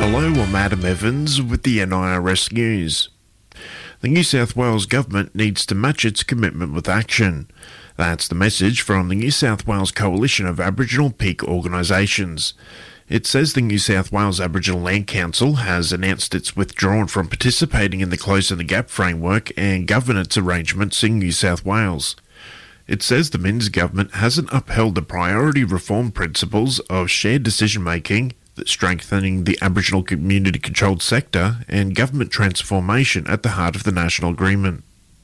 Hello, I'm Adam Evans with the NIRS News. The New South Wales Government needs to match its commitment with action. That's the message from the New South Wales Coalition of Aboriginal Peak Organisations. It says the New South Wales Aboriginal Land Council has announced it's withdrawn from participating in the Closing the Gap framework and governance arrangements in New South Wales. It says the Minns government hasn't upheld the priority reform principles of shared decision-making, strengthening the Aboriginal community-controlled sector, and government transformation at the heart of the national agreement.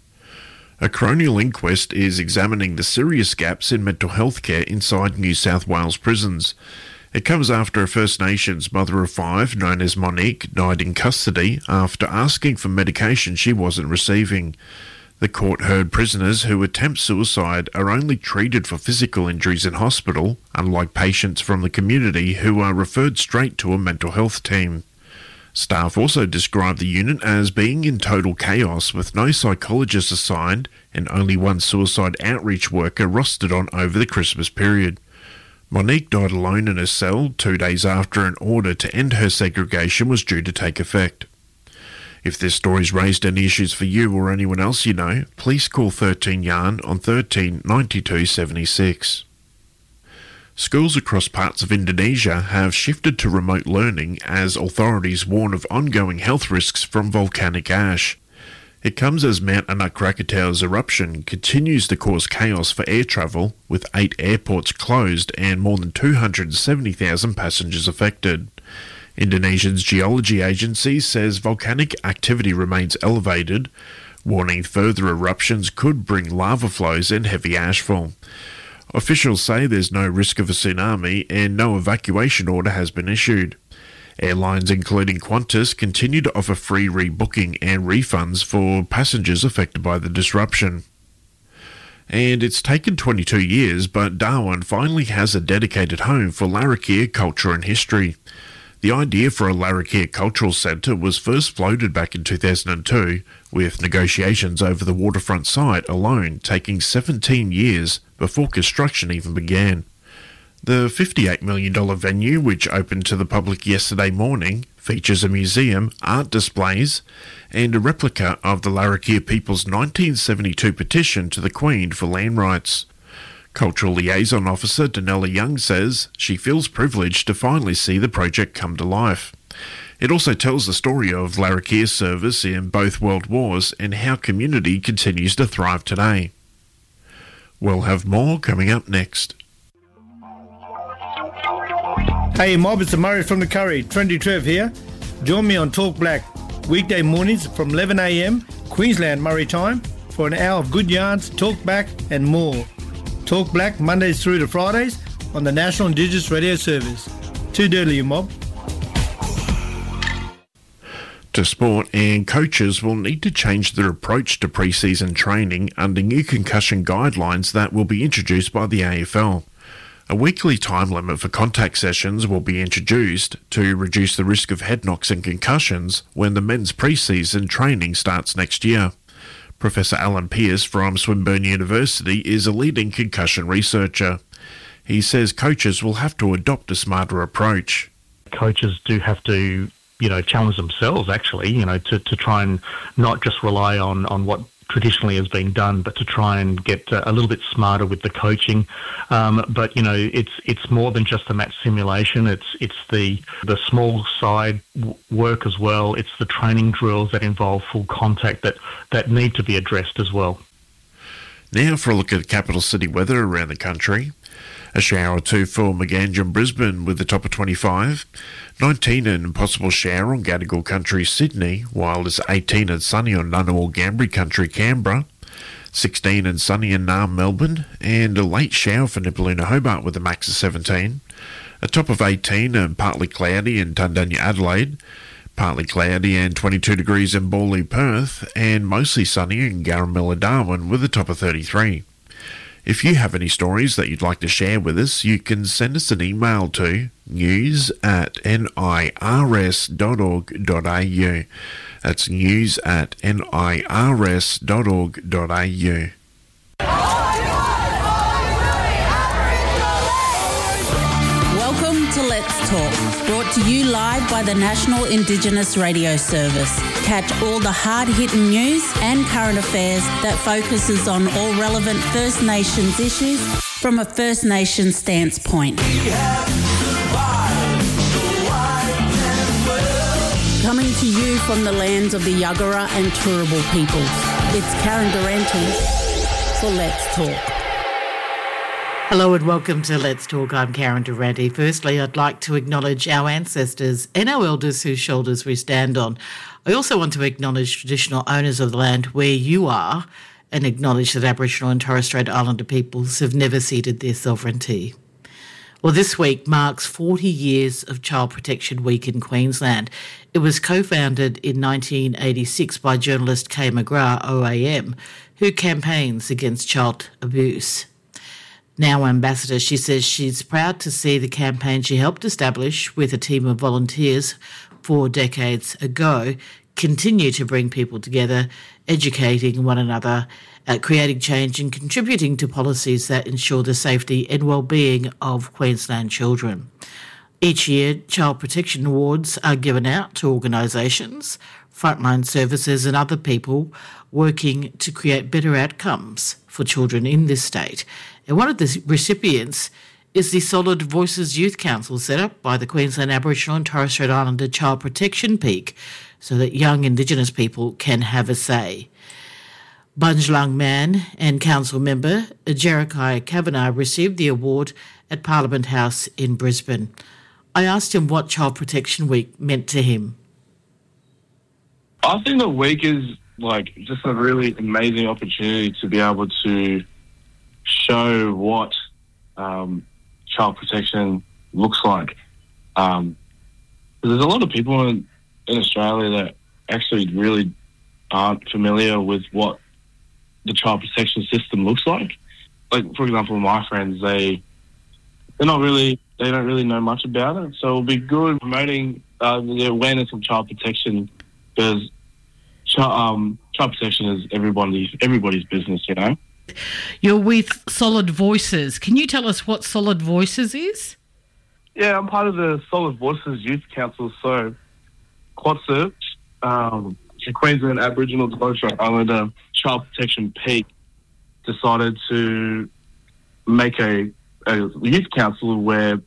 A coronial inquest is examining the serious gaps in mental health care inside New South Wales prisons. It comes after a First Nations mother of 5, known as Monique, died in custody after asking for medication she wasn't receiving. The court heard prisoners who attempt suicide are only treated for physical injuries in hospital, unlike patients from the community who are referred straight to a mental health team. Staff also described the unit as being in total chaos, with no psychologist assigned and only one suicide outreach worker rostered on over the Christmas period. Monique died alone in her cell 2 days after an order to end her segregation was due to take effect. If this story's raised any issues for you or anyone else you know, please call 13 Yarn on 13 92 76. Schools across parts of Indonesia have shifted to remote learning as authorities warn of ongoing health risks from volcanic ash. It comes as Mount Anak Krakatau's eruption continues to cause chaos for air travel, with 8 airports closed and more than 270,000 passengers affected. Indonesia's geology agency says volcanic activity remains elevated, warning further eruptions could bring lava flows and heavy ashfall. Officials say there's no risk of a tsunami and no evacuation order has been issued. Airlines including Qantas continue to offer free rebooking and refunds for passengers affected by the disruption. And it's taken 22 years, but Darwin finally has a dedicated home for Larrakia culture and history. The idea for a Larrakia Cultural Centre was first floated back in 2002, with negotiations over the waterfront site alone taking 17 years before construction even began. The $58 million venue, which opened to the public yesterday morning, features a museum, art displays, and a replica of the Larrakia people's 1972 petition to the Queen for land rights. Cultural Liaison Officer Danella Young says she feels privileged to finally see the project come to life. It also tells the story of Larrakia's service in both World Wars and how community continues to thrive today. We'll have more coming up next. Hey mob, it's Murray from the Curry, Trendy Trev here. Join me on Talk Black, weekday mornings from 11 a.m, Queensland Murray time, for an hour of good yarns, talk back and more. Talk Black Mondays through to Fridays on the National Indigenous Radio Service. Too dirty, you mob. To sport, and coaches will need to change their approach to pre-season training under new concussion guidelines that will be introduced by the AFL. A weekly time limit for contact sessions will be introduced to reduce the risk of head knocks and concussions when the men's pre-season training starts next year. Professor Alan Pearce from Swinburne University is a leading concussion researcher. He says coaches will have to adopt a smarter approach. Coaches do have to, challenge themselves actually, to try and not just rely on what traditionally has been done, but to try and get a little bit smarter with the coaching. But it's more than just the match simulation. It's the small side work as well. It's the training drills that involve full contact that need to be addressed as well. Now for a look at capital city weather around the country. A shower or two for Maganja and Brisbane with a top of 25. 19 and possible shower on Gadigal Country, Sydney, while it's 18 and sunny on Ngunnawal Gambri Country, Canberra. 16 and sunny in Naarm, Melbourne, and a late shower for Nipaluna, Hobart with a max of 17. A top of 18 and partly cloudy in Tundanya, Adelaide. Partly cloudy and 22 degrees in Bawley, Perth, and mostly sunny in Garamilla, Darwin with a top of 33. If you have any stories that you'd like to share with us, you can send us an email to news@nirs.org.au. That's news@nirs.org.au. Welcome to Let's Talk, Brought to you live by the National Indigenous Radio Service. Catch all the hard-hitting news and current affairs that focuses on all relevant First Nations issues from a First Nations stance point. Coming to you from the lands of the Yuggera and Turrbal peoples, it's Karen Durante for Let's Talk. Hello and welcome to Let's Talk. I'm Karen Durante. Firstly, I'd like to acknowledge our ancestors and our elders whose shoulders we stand on. I also want to acknowledge traditional owners of the land where you are and acknowledge that Aboriginal and Torres Strait Islander peoples have never ceded their sovereignty. Well, this week marks 40 years of Child Protection Week in Queensland. It was co-founded in 1986 by journalist Kay McGrath, OAM, who campaigns against child abuse. Now Ambassador, she says she's proud to see the campaign she helped establish with a team of volunteers 4 decades ago continue to bring people together, educating one another, creating change and contributing to policies that ensure the safety and well-being of Queensland children. Each year, Child Protection Awards are given out to organisations, frontline services and other people working to create better outcomes for children in this state. And one of the recipients is the Solid Voices Youth Council set up by the Queensland Aboriginal and Torres Strait Islander Child Protection Peak so that young Indigenous people can have a say. Bunjlung Man and Council member Jerikai Kavanagh received the award at Parliament House in Brisbane. I asked him what Child Protection Week meant to him. I think the week is just a really amazing opportunity to be able to show what child protection looks like. There's a lot of people in Australia that actually really aren't familiar with what the child protection system looks like. Like, for example, my friends, they don't really know much about it. So it'll be good promoting the awareness of child protection, because child protection is everybody's business, you know. You're with Solid Voices. Can you tell us what Solid Voices is? Yeah, I'm part of the Solid Voices Youth Council. So QATSIRP, the Queensland Aboriginal and Torres Strait Islander Child Protection Peak, decided to make a youth council where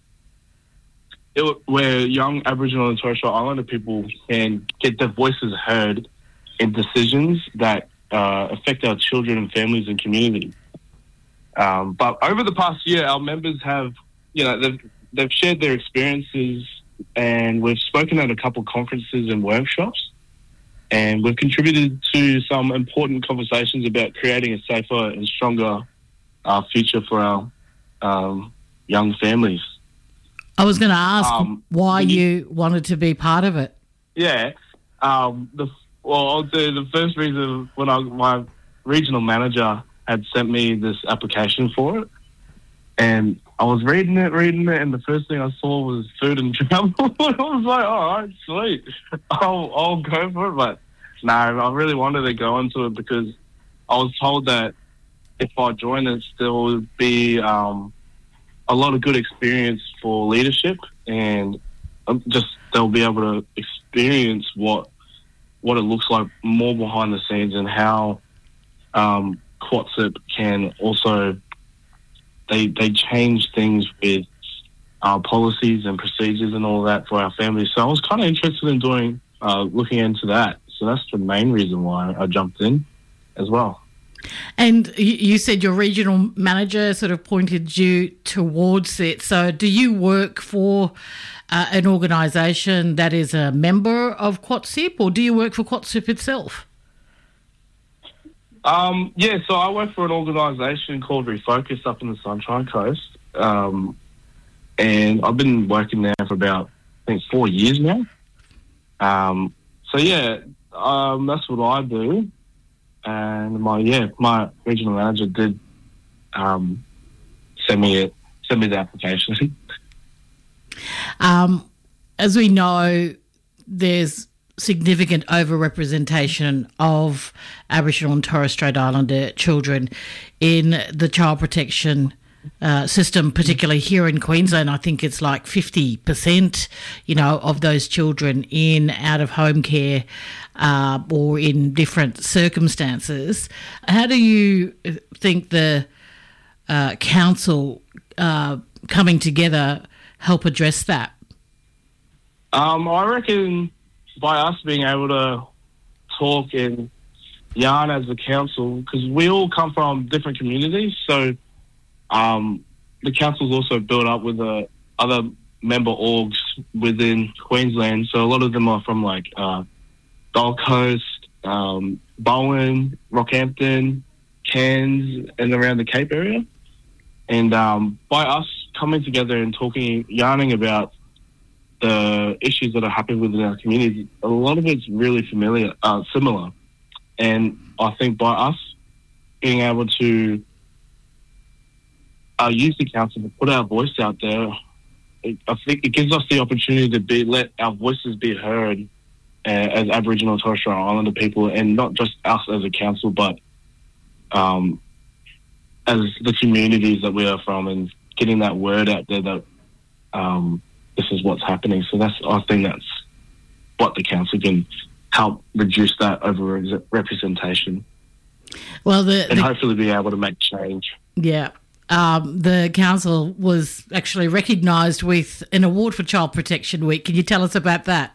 young Aboriginal and Torres Strait Islander people can get their voices heard in decisions that affect our children and families and community. But over the past year, our members have, they've shared their experiences, and we've spoken at a couple of conferences and workshops, and we've contributed to some important conversations about creating a safer and stronger future for our young families. I was going to ask why you wanted to be part of it. Yeah. I'll do the first reason when my regional manager had sent me this application for it, and I was reading it, and the first thing I saw was food and travel. I was like, all right, sweet, I'll go for it. But no, I really wanted to go into it because I was told that if I joined it, there would be a lot of good experience for leadership, and they'll be able to experience what it looks like more behind the scenes, and how QATSIRP can also they change things with policies and procedures and all that for our families. So I was kind of interested in looking into that. So that's the main reason why I jumped in as well. And you said your regional manager sort of pointed you towards it. So do you work for an organisation that is a member of QATSIRP, or do you work for QATSIRP itself? So I work for an organisation called Refocus up in the Sunshine Coast. And I've been working there for about, I think, 4 years now. That's what I do. And my regional manager did send me the application. As we know, there's significant overrepresentation of Aboriginal and Torres Strait Islander children in the child protection system, particularly here in Queensland. I think it's like 50%, of those children in out-of-home care or in different circumstances. How do you think the council coming together help address that? I reckon by us being able to talk and yarn as a council, because we all come from different communities, so the council's also built up with other member orgs within Queensland, so a lot of them are from Gold Coast, Bowen, Rockhampton, Cairns, and around the Cape area. And by us coming together and yarning about the issues that are happening within our community, a lot of it's really similar. And I think by us being able to use the council to put our voice out there, I think it gives us the opportunity to let our voices be heard as Aboriginal and Torres Strait Islander people, and not just us as a council, but as the communities that we are from, and getting that word out there that this is what's happening. So I think that's what the council can help reduce that over-representation. Well, and hopefully be able to make change. Yeah. The council was actually recognised with an award for Child Protection Week. Can you tell us about that?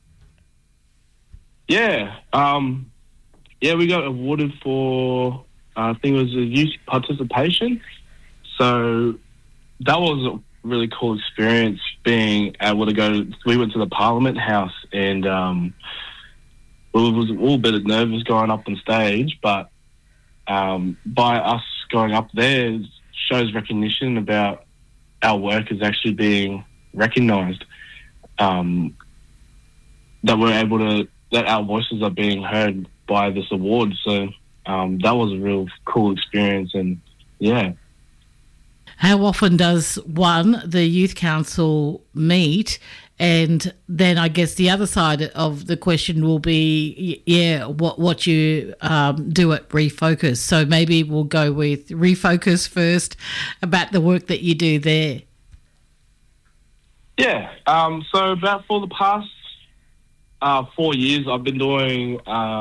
Yeah. We got awarded for, I think it was youth participation. So that was a really cool experience, being able to we went to the Parliament House, and it was a little bit nervous going up on stage, but by us going up there shows recognition about our work is actually being recognised, that our voices are being heard by this award. So that was a real cool experience, and yeah. How often does the Youth Council meet? And then I guess the other side of the question will be, what you do at Refocus. So maybe we'll go with Refocus first, about the work that you do there. Yeah. So about for the past 4 years, I've been doing.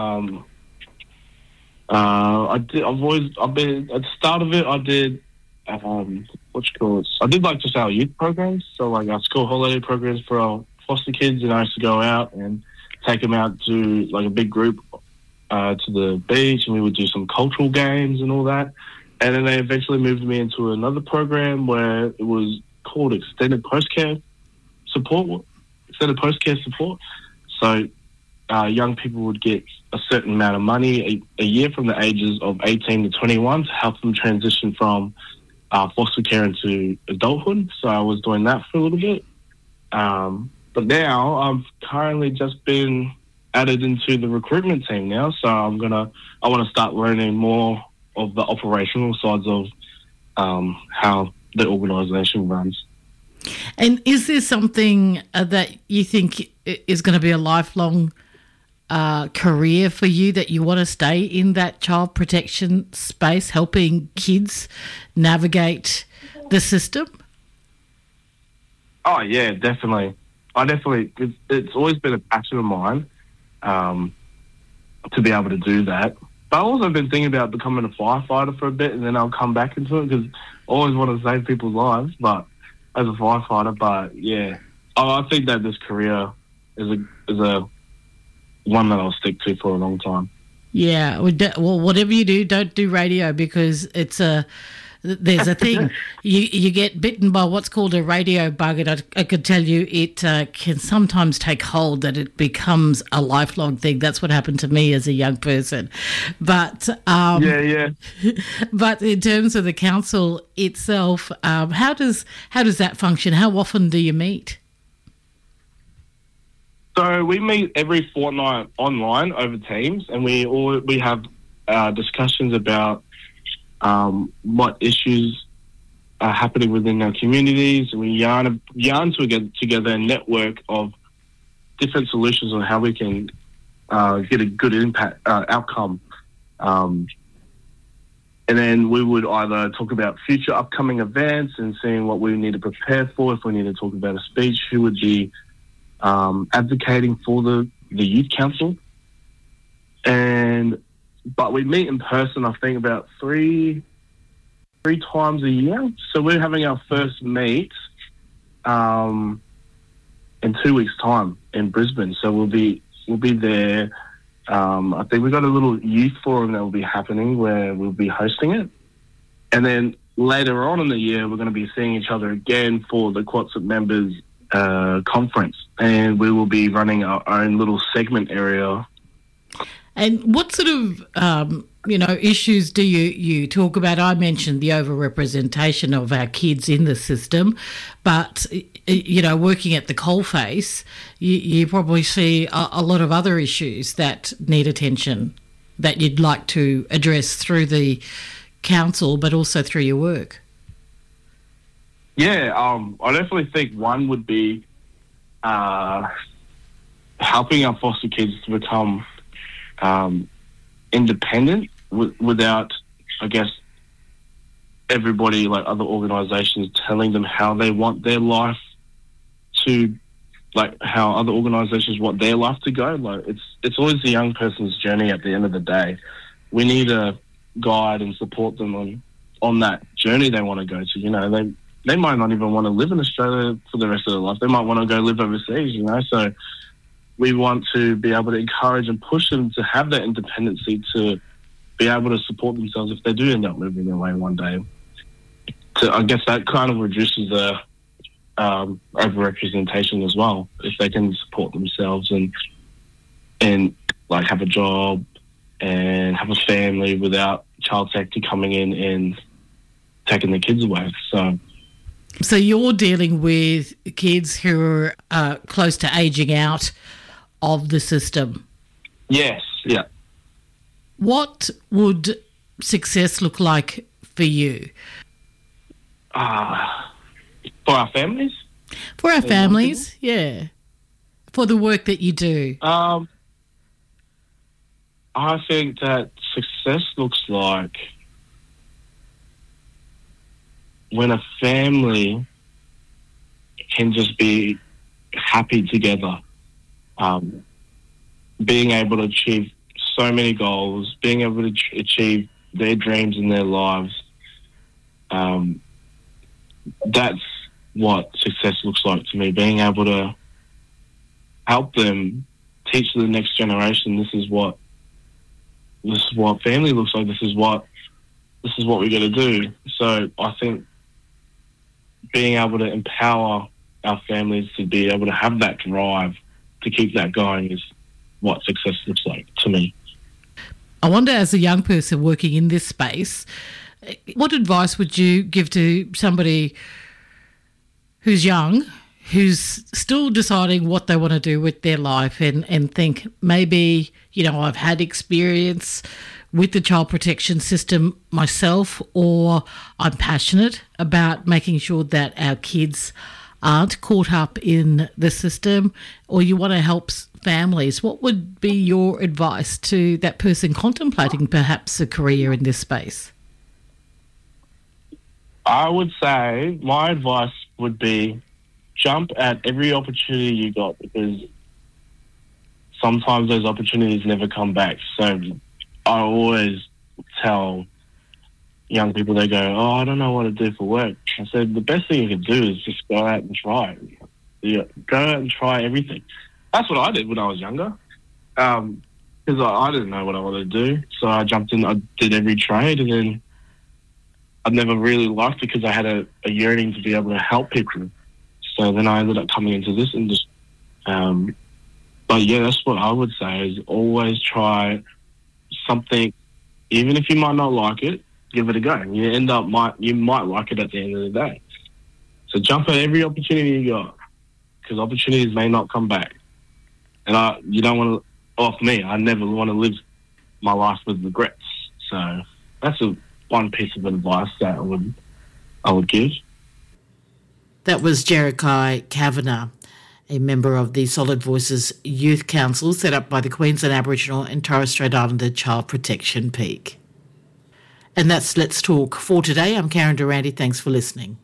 I've been at the start of it. I did. I did just our youth programs, so our school holiday programs for our foster kids, and I used to go out and take them out to a big group to the beach, and we would do some cultural games and all that. And then they eventually moved me into another program where it was called Extended Post-Care Support. So young people would get a certain amount of money a year from the ages of 18 to 21 to help them transition from foster care into adulthood. So I was doing that for a little bit. But now I've currently just been added into the recruitment team now. So I want to start learning more of the operational sides of how the organisation runs. And is there something that you think is going to be a lifelong career for you, that you want to stay in that child protection space, helping kids navigate the system? Oh yeah, definitely. It's always been a passion of mine to be able to do that. But I've also been thinking about becoming a firefighter for a bit, and then I'll come back into it, because I always want to save people's lives, but as a firefighter. But yeah, I think that this career is a one that I'll stick to for a long time. Yeah, well, whatever you do, don't do radio, because there's a thing. You get bitten by what's called a radio bug, and I could tell you it can sometimes take hold that it becomes a lifelong thing. That's what happened to me as a young person. But yeah. But in terms of the council itself, how does that function? How often do you meet? So we meet every fortnight online over Teams, and we have discussions about what issues are happening within our communities, and we yarn together a network of different solutions on how we can get a good impact outcome. And then we would either talk about future upcoming events and seeing what we need to prepare for. If we need to talk about a speech, who would be advocating for the youth council. But we meet in person, I think, about three times a year. So we're having our first meet in 2 weeks' time in Brisbane. So we'll be there. I think we've got a little youth forum that will be happening where we'll be hosting it. And then later on in the year, we're going to be seeing each other again for the Quatsip members conference. And we will be running our own little segment area. And what sort of, issues do you talk about? I mentioned the overrepresentation of our kids in the system, but, working at the coalface, you probably see a lot of other issues that need attention that you'd like to address through the council, but also through your work. Yeah, I definitely think one would be helping our foster kids to become independent without, I guess, everybody, like other organisations, telling them how they want their life to, like how other organisations want their life to go. Like it's always the young person's journey at the end of the day. We need to guide and support them on that journey they want to go to. They might not even want to live in Australia for the rest of their life. They might want to go live overseas, So we want to be able to encourage and push them to have that independency to be able to support themselves if they do end up moving away one day. So I guess that kind of reduces the overrepresentation as well, if they can support themselves and like have a job and have a family without child safety coming in and taking the kids away. So you're dealing with kids who are close to ageing out of the system? Yes, yeah. What would success look like for you? For our families? For our families, yeah. For the work that you do. I think that success looks like when a family can just be happy together, being able to achieve so many goals, being able to achieve their dreams in their lives. That's what success looks like to me, being able to help them, teach the next generation this is what family looks like, this is what we're going to do. So I think being able to empower our families to be able to have that drive to keep that going is what success looks like to me. I wonder, as a young person working in this space, what advice would you give to somebody who's young, who's still deciding what they want to do with their life and think maybe, I've had experience with the child protection system myself, or I'm passionate about making sure that our kids aren't caught up in the system, or you want to help families? What would be your advice to that person contemplating perhaps a career in this space? I would say my advice would be jump at every opportunity you got, because sometimes those opportunities never come back. So I always tell young people, they go, I don't know what to do for work. I said, the best thing you can do is just go out and try. Go out and try everything. That's what I did when I was younger, because I didn't know what I wanted to do. So I jumped in, I did every trade, and then I never really liked it because I had a yearning to be able to help people. So then I ended up coming into this industry. But yeah, that's what I would say, is always try something, even if you might not like it, give it a go. You might like it at the end of the day. So jump at every opportunity you got, because opportunities may not come back. And you don't want to, for me, I never want to live my life with regrets. So that's one piece of advice that I would give. That was Jerikai Kavanagh, a member of the Solid Voices Youth Council set up by the Queensland Aboriginal and Torres Strait Islander Child Protection Peak. And that's Let's Talk for today. I'm Karen Durante. Thanks for listening.